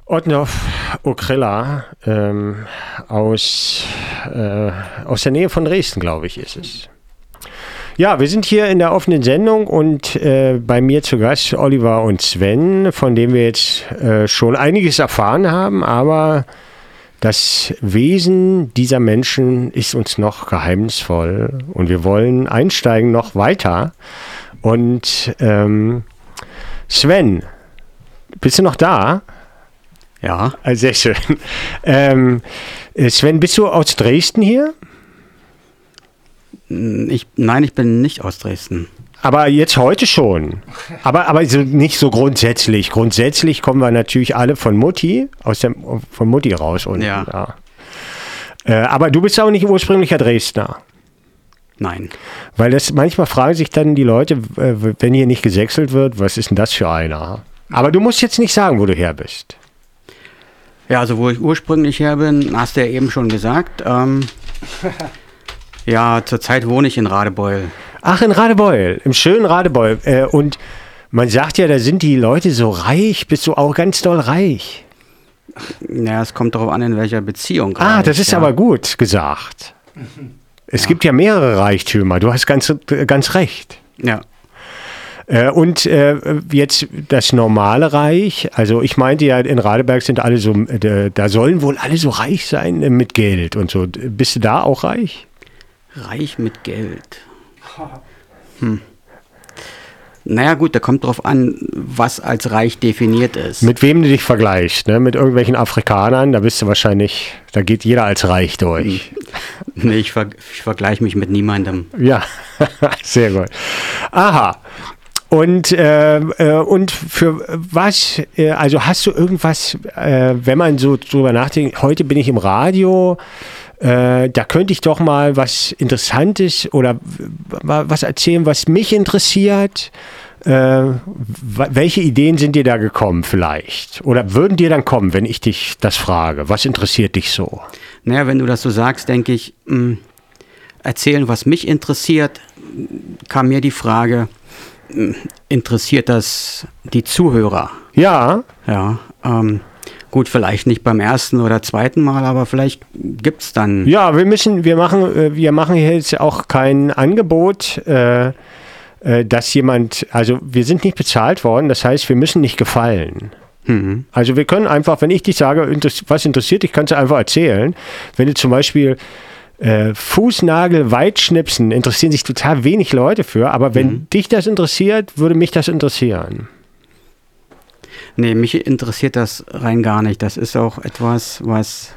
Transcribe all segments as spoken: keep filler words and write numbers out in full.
Otnov Okrilla ähm, aus, äh, aus der Nähe von Dresden, glaube ich, ist es. Ja, wir sind hier in der offenen Sendung und äh, bei mir zu Gast Oliver und Sven, von denen wir jetzt äh, schon einiges erfahren haben, aber das Wesen dieser Menschen ist uns noch geheimnisvoll und wir wollen einsteigen noch weiter. Und ähm, Sven, bist du noch da? Ja. Also sehr schön. Ähm, Sven, bist du aus Dresden hier? Ich, nein, ich bin nicht aus Dresden. Aber jetzt heute schon. Aber, aber so nicht so grundsätzlich. Grundsätzlich kommen wir natürlich alle von Mutti, aus der, von Mutti raus. Und, ja. ja. Äh, aber du bist auch nicht ursprünglicher Dresdner. Nein. Weil das manchmal fragen sich dann die Leute, äh, wenn hier nicht gesächselt wird, was ist denn das für einer? Aber du musst jetzt nicht sagen, wo du her bist. Ja, also wo ich ursprünglich her bin, hast du ja eben schon gesagt. Ähm, ja, zurzeit wohne ich in Radebeul. Ach, in Radebeul, im schönen Radebeul. Äh, und man sagt ja, da sind die Leute so reich, bist du auch ganz doll reich. Ja, es kommt darauf an, in welcher Beziehung. Ah, reich, das ist ja. aber gut gesagt. Es ja. gibt ja mehrere Reichtümer, du hast ganz, ganz recht. Ja. Äh, und äh, jetzt das normale Reich, also ich meinte ja, in Radeberg sind alle so, äh, da sollen wohl alle so reich sein äh, mit Geld und so. Bist du da auch reich? Reich mit Geld. Hm. Naja gut, da kommt drauf an, was als reich definiert ist. Mit wem du dich vergleichst, ne? Mit irgendwelchen Afrikanern, da bist du wahrscheinlich, da geht jeder als reich durch. Nee, ich, ver- ich vergleiche mich mit niemandem. Ja, sehr gut. Aha. Und, äh, äh, und für was, äh, also hast du irgendwas, äh, wenn man so drüber nachdenkt, heute bin ich im Radio, äh, da könnte ich doch mal was Interessantes oder w- was erzählen, was mich interessiert. Äh, w- welche Ideen sind dir da gekommen vielleicht? Oder würden dir dann kommen, wenn ich dich das frage? Was interessiert dich so? Naja, wenn du das so sagst, denke ich, mh, erzählen, was mich interessiert, kam mir die Frage, interessiert das die Zuhörer? Ja. Ja, ähm, gut, vielleicht nicht beim ersten oder zweiten Mal, aber vielleicht gibt es dann... Ja, wir müssen, wir machen, wir machen hier jetzt auch kein Angebot, äh, äh, dass jemand, also wir sind nicht bezahlt worden, das heißt, wir müssen nicht gefallen. Mhm. Also wir können einfach, wenn ich dich sage, interess- was interessiert dich, kannst du einfach erzählen. Wenn du zum Beispiel Äh, Fußnagel weit schnipsen, interessieren sich total wenig Leute für, aber wenn mhm. dich das interessiert, würde mich das interessieren. Nee, mich interessiert das rein gar nicht. Das ist auch etwas, was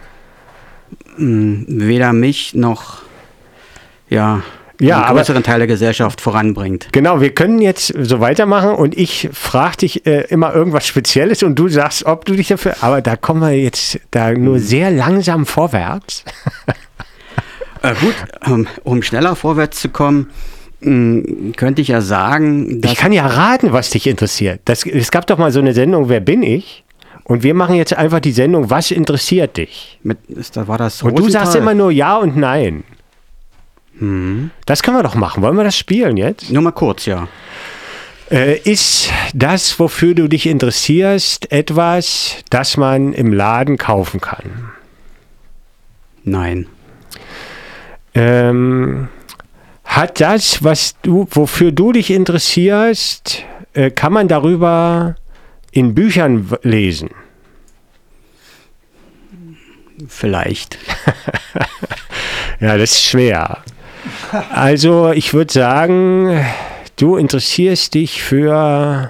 mh, weder mich noch ja, ja, den größeren Teil der Gesellschaft voranbringt. Genau, wir können jetzt so weitermachen und ich frage dich äh, immer irgendwas Spezielles und du sagst, ob du dich dafür, aber da kommen wir jetzt da nur mhm. sehr langsam vorwärts. Äh, gut, ähm, um schneller vorwärts zu kommen, mh, könnte ich ja sagen, dass ich kann ja raten, was dich interessiert. Das, es gab doch mal so eine Sendung, Wer bin ich? Und wir machen jetzt einfach die Sendung, was interessiert dich? Mit, ist, da war das und du sagst Rosenthal? immer nur Ja und Nein. Hm. Das können wir doch machen. Wollen wir das spielen jetzt? Nur mal kurz, ja. Äh, ist das, wofür du dich interessierst, etwas, das man im Laden kaufen kann? Nein. Ähm, hat das, was du, wofür du dich interessierst, äh, kann man darüber in Büchern w- lesen? Vielleicht. Ja, das ist schwer. Also ich würde sagen, du interessierst dich für,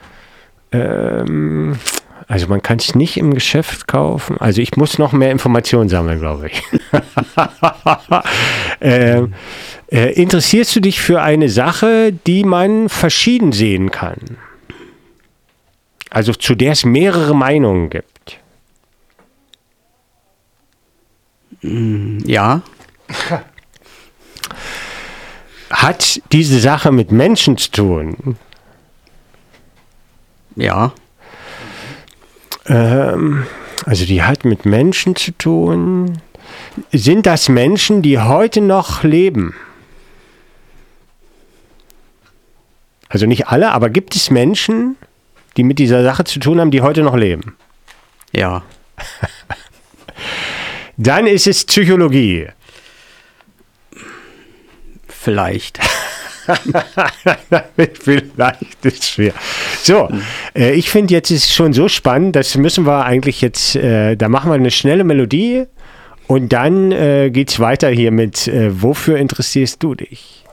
ähm, also man kann es nicht im Geschäft kaufen. Also ich muss noch mehr Informationen sammeln, glaube ich. äh, äh, interessierst du dich für eine Sache, die man verschieden sehen kann? Also zu der es mehrere Meinungen gibt? Ja. Hat diese Sache mit Menschen zu tun? Ja. Ähm, also die hat mit Menschen zu tun. Sind das Menschen, die heute noch leben? Also nicht alle, aber gibt es Menschen, die mit dieser Sache zu tun haben, die heute noch leben? Ja. Dann ist es Psychologie. Vielleicht. Vielleicht ist es schwer. So, äh, ich finde jetzt ist es schon so spannend, das müssen wir eigentlich jetzt, äh, da machen wir eine schnelle Melodie und dann äh, geht es weiter hier mit, äh, wofür interessierst du dich?